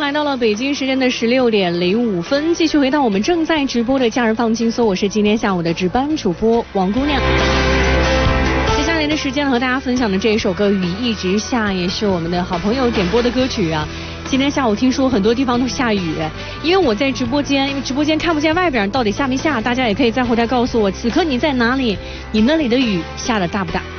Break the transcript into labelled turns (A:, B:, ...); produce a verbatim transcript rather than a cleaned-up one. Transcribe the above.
A: 来到了北京时间的十六点零五分，继续回到我们正在直播的假日放轻松，我是今天下午的值班主播王姑娘。接下来的时间和大家分享的这一首歌《雨一直下》也是我们的好朋友点播的歌曲啊。今天下午听说很多地方都下雨，因为我在直播间，因为直播间看不见外边到底下没下，大家也可以在后台告诉我，此刻你在哪里？你那里的雨下的大不大？